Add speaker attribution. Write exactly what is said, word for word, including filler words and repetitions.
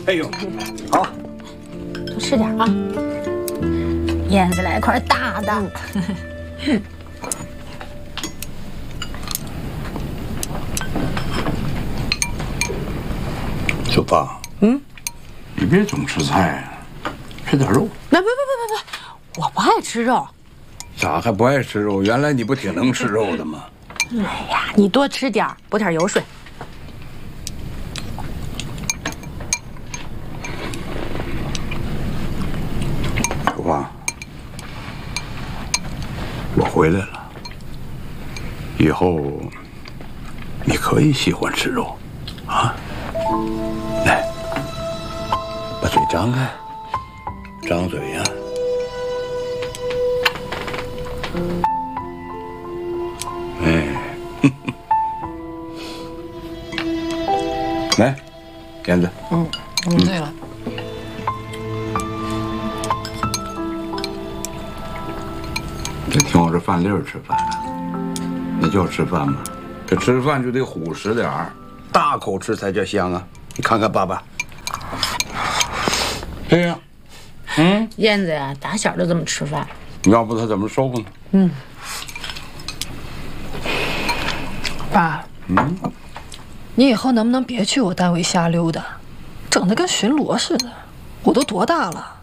Speaker 1: 哎呦，好，
Speaker 2: 多吃点啊。燕子来块大的。
Speaker 1: 小芳，嗯，你别总吃菜，吃点肉。
Speaker 2: 别别别别别别，我不爱吃肉。
Speaker 1: 咋还不爱吃肉？原来你不挺能吃肉的吗？
Speaker 2: 哎呀，你多吃点，补点油水。
Speaker 1: 小芳，我回来了，以后你可以喜欢吃肉，啊。来，把嘴张开，张嘴呀、哎，来，燕子。
Speaker 3: 嗯嗯，对了，
Speaker 1: 别听我这饭粒儿吃饭了，那叫吃饭吗？这吃饭就得虎实点儿，大口吃才叫香啊！你看看爸爸，这样，嗯，
Speaker 2: 燕子呀，打小就这么吃饭。
Speaker 1: 要不他怎么瘦呢？
Speaker 2: 嗯，
Speaker 3: 爸，
Speaker 1: 嗯，
Speaker 3: 你以后能不能别去我单位瞎溜达，整得跟巡逻似的？我都多大了？